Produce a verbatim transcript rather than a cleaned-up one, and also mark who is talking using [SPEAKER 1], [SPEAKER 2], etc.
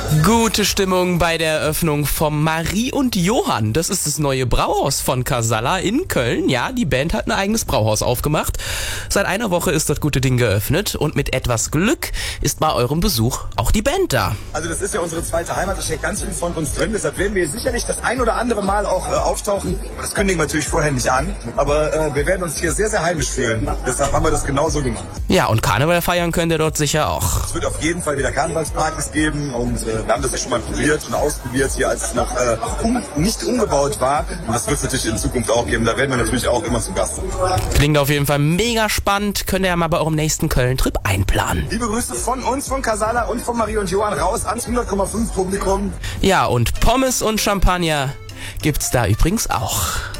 [SPEAKER 1] Gute Stimmung bei der Eröffnung vom Marie und Johann. Das ist das neue Brauhaus von Casalla in Köln. Ja, die Band hat ein eigenes Brauhaus aufgemacht. Seit einer Woche ist das gute Ding geöffnet und mit etwas Glück ist bei eurem Besuch auch die Band da.
[SPEAKER 2] Also das ist ja unsere zweite Heimat, da steckt ganz viel von uns drin. Deshalb werden wir sicherlich das ein oder andere Mal auch äh, auftauchen. Das kündigen wir natürlich vorher nicht an, aber äh, wir werden uns hier sehr, sehr heimisch fühlen. Deshalb haben wir das genauso gemacht.
[SPEAKER 1] Ja, und Karneval feiern könnt ihr dort sicher auch.
[SPEAKER 2] Es wird auf jeden Fall wieder Karnevalspartys geben und äh, wir haben das ja schon mal probiert und ausprobiert hier, als es noch äh, um, nicht umgebaut war. Und das wird es natürlich in Zukunft auch geben. Da werden wir natürlich auch immer zu Gast sein.
[SPEAKER 1] Klingt auf jeden Fall mega spannend. Könnt ihr ja mal bei eurem nächsten Köln-Trip einplanen.
[SPEAKER 2] Liebe Grüße von uns, von Casalla und von Marie und Johann raus ans hundert Komma fünf Publikum.
[SPEAKER 1] Ja, und Pommes und Champagner gibt's da übrigens auch.